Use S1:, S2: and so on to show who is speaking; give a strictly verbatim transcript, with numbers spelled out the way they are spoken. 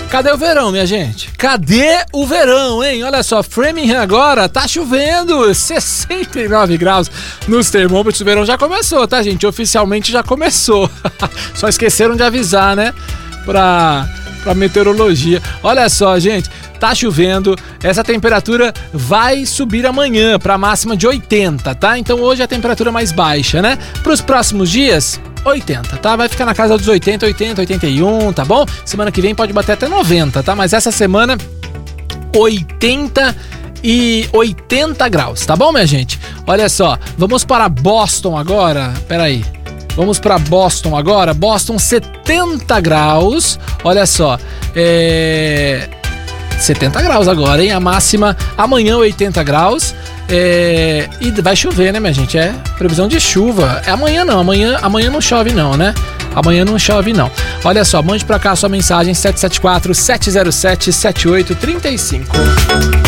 S1: Cadê o verão, minha gente? Cadê o verão, hein? Olha só, Framingham agora tá chovendo, sessenta e nove graus nos termômetros. O verão já começou, tá, gente? Oficialmente já começou. Só esqueceram de avisar, né? Pra, pra meteorologia. Olha só, gente, tá chovendo. Essa temperatura vai subir amanhã pra máxima de oitenta, tá? Então hoje é a temperatura mais baixa, né? Pros próximos dias, oitenta, tá? Vai ficar na casa dos oitenta, oitenta, oitenta e um, tá bom? Semana que vem pode bater até noventa, tá? Mas essa semana, oitenta e oitenta graus, tá bom, minha gente? Olha só, vamos para Boston agora. Pera aí. Vamos para Boston agora. Boston, setenta graus. Olha só, é... setenta graus agora, hein? A máxima amanhã, oitenta graus. É... E vai chover, né, minha gente? É previsão de chuva. É amanhã não, amanhã, amanhã não chove não, né? Amanhã não chove não. Olha só, mande pra cá a sua mensagem sete sete quatro, sete zero sete, sete oito três cinco.